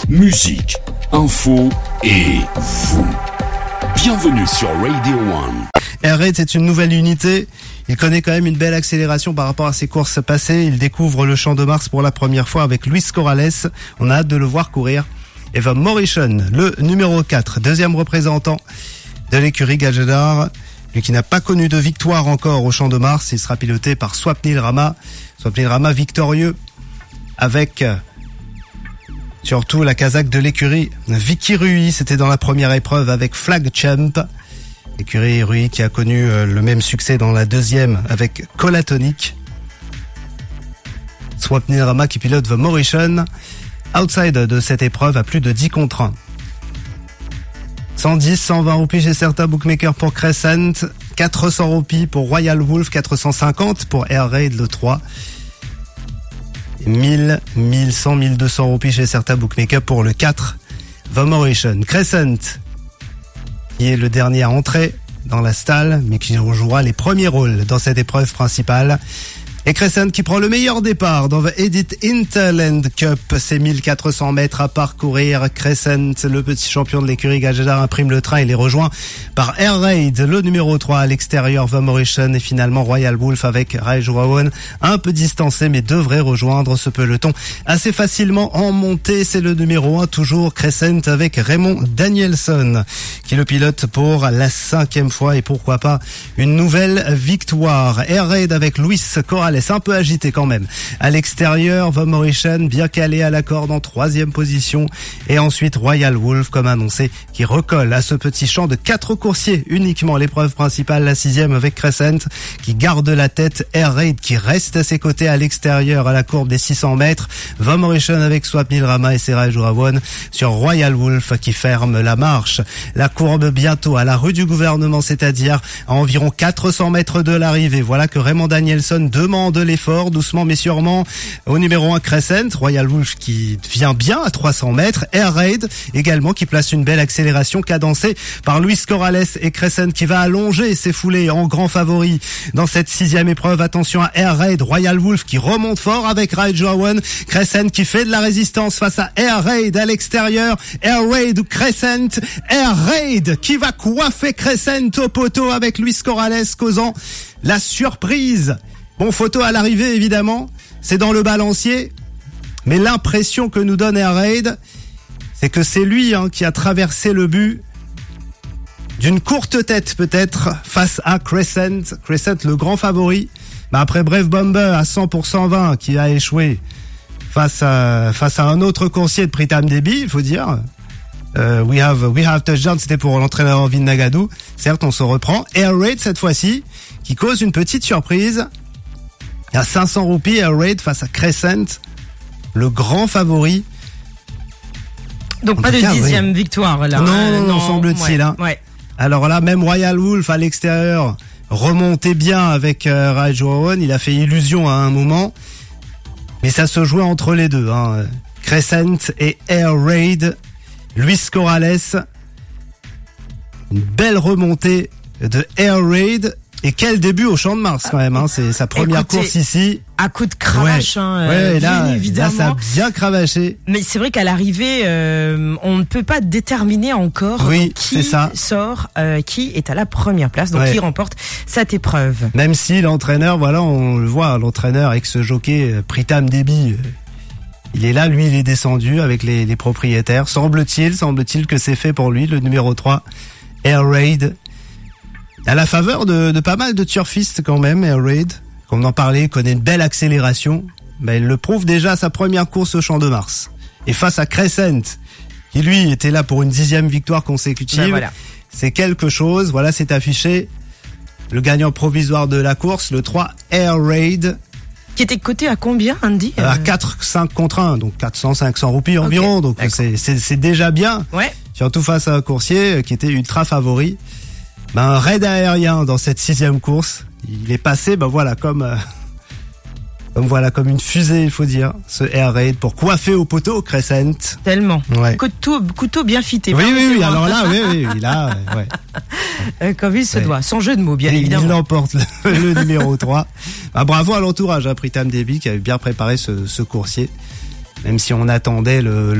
musique, info et vous. Bienvenue sur Radio One. Air Raid, c'est une nouvelle unité. Il connaît quand même une belle accélération par rapport à ses courses passées. Il découvre le Champ de Mars pour la première fois avec Luis Corrales. On a hâte de le voir courir. Eva Morrison, le numéro 4, deuxième représentant de l'écurie Gajadhar. Lui qui n'a pas connu de victoire encore au Champ de Mars, il sera piloté par Swapnil Rama. Swapnil Rama victorieux avec surtout la Kazakh de l'écurie Vicky Rui. C'était dans la première épreuve avec Flag Champ. L'écurie Rui qui a connu le même succès dans la deuxième avec Colatonic. Swapnil Rama qui pilote The Mauritian. Outside de cette épreuve à plus de 10 contre 1. 110, 120 roupies chez certains bookmakers pour Crescent, 400 roupies pour Royal Wolf, 450 pour Air Raid le 3, 1000, 1100, 1200 roupies chez certains bookmakers pour le 4, The Mauritian. Crescent, qui est le dernier à entrer dans la stalle, mais qui jouera les premiers rôles dans cette épreuve principale. Et Crescent qui prend le meilleur départ dans The Edith Interland Cup. C'est 1400 mètres à parcourir. Crescent, le petit champion de l'écurie Gajadhar, imprime le train. Il est rejoint par Air Raid, le numéro 3 à l'extérieur, The Mauritian et finalement Royal Wolf avec Raijuawan. Un peu distancé mais devrait rejoindre ce peloton assez facilement en montée. C'est le numéro 1 toujours Crescent avec Raymond Danielson qui le pilote pour la 5e fois et pourquoi pas une nouvelle victoire. Air Raid avec Luis Corrales, un peu agité quand même. À l'extérieur, The Mauritian bien calé à la corde en 3e position. Et ensuite Royal Wolf, comme annoncé, qui recolle à ce petit champ de 4 coursiers uniquement. L'épreuve principale, la 6e avec Crescent, qui garde la tête. Air Raid qui reste à ses côtés à l'extérieur à la courbe des 600 mètres. The Mauritian avec Swapnil Rama et Seraj Rawan sur Royal Wolf qui ferme la marche. La courbe bientôt à la rue du gouvernement, c'est-à-dire à environ 400 mètres de l'arrivée. Voilà que Raymond Danielson demande de l'effort, doucement mais sûrement, au numéro 1 Crescent, Royal Wolf qui vient bien à 300 mètres, Air Raid également qui place une belle accélération cadencée par Luis Corrales et Crescent qui va allonger ses foulées en grand favori dans cette 6e épreuve. Attention à Air Raid, Royal Wolf qui remonte fort avec Raijuawan, Crescent qui fait de la résistance face à Air Raid à l'extérieur, Air Raid ou Crescent, Air Raid qui va coiffer Crescent au poteau avec Luis Corrales causant la surprise. Bon, photo à l'arrivée, évidemment. C'est dans le balancier. Mais l'impression que nous donne Air Raid, c'est que c'est lui qui a traversé le but d'une courte tête, peut-être, face à Crescent. Crescent, le grand favori. Mais après Brave Bomber à 100 pour 120, qui a échoué face à un autre coursier de Pritam Debi, il faut dire. We have touchdown, c'était pour l'entraîneur Vin Nagadou. Certes, on se reprend. Air Raid, cette fois-ci, qui cause une petite surprise. À 500 roupies, Air Raid face à Crescent, le grand favori. Donc en pas de 10e victoire là. Non, semble-t-il. Ouais. Alors là, même Royal Wolf à l'extérieur remontait bien avec Raijuawan. Il a fait illusion à un moment, mais ça se jouait entre les deux. Crescent et Air Raid. Luis Corrales, une belle remontée de Air Raid. Et quel début au Champ de Mars quand même, c'est sa première course ici. À coup de cravache, là, évidemment. Là, ça a bien cravaché. Mais c'est vrai qu'à l'arrivée, on ne peut pas déterminer encore qui sort, qui est à la première place, donc qui remporte cette épreuve. Même si l'entraîneur, voilà, on le voit, l'entraîneur ex-jockey Pritam Debi, il est là, lui, il est descendu avec les propriétaires. Semble-t-il que c'est fait pour lui, le numéro 3, Air Raid. À la faveur de pas mal de turfistes quand même, Air Raid, comme on en parlait, connaît une belle accélération. Il le prouve déjà à sa première course au Champ de Mars. Et face à Crescent, qui lui était là pour une 10e victoire consécutive, c'est quelque chose. Voilà, c'est affiché. Le gagnant provisoire de la course, le 3 Air Raid. Qui était coté à combien, Andy? À 5 contre 1, donc 400-500 roupies environ. Donc c'est déjà bien. Ouais. Surtout face à un coursier qui était ultra favori. Un raid aérien dans cette 6e course. Il est passé, comme une fusée, il faut dire, ce Air Raid pour coiffer au poteau Crescent. Tellement. Ouais. Couteau bien fité. Oui, alors là, il a, comme il se doit. Sans jeu de mots, bien évidemment. Il emporte le numéro 3. Bravo à l'entourage, Pritam Debi, qui avait bien préparé ce coursier. Même si on attendait le